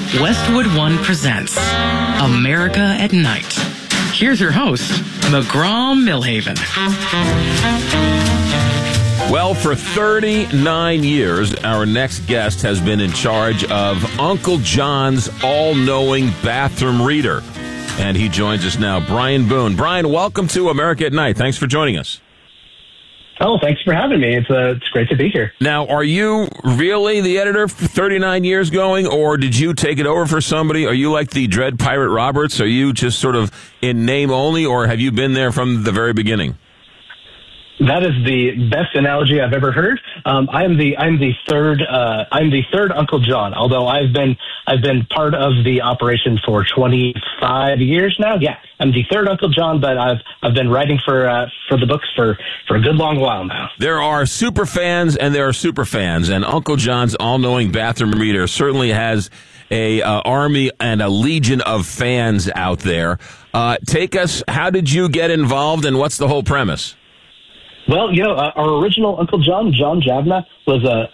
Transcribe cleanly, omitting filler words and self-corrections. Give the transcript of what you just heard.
Westwood One presents America at Night. Here's your host, McGraw Millhaven. Well, for 39 years, our next guest has been in charge of Uncle John's all-knowing bathroom reader. And he joins us now, Brian Boone. Brian, welcome to America at Night. Thanks for joining us. Oh, thanks for having me. It's great to be here. Now, are you really the editor for 39 years going, or did you take it over for somebody? Are you like the Dread Pirate Roberts? Are you just sort of in name only, or have you been there from the very beginning? That is the best analogy I've ever heard. I'm the third Uncle John. Although I've been part of the operation for 25 years now. Yeah, I'm the third Uncle John, but I've been writing for the books for a good long while now. There are super fans and there are super fans, and Uncle John's all-knowing bathroom reader certainly has a army and a legion of fans out there. Take us. How did you get involved, and what's the whole premise? Well, our original Uncle John, John Javna, was a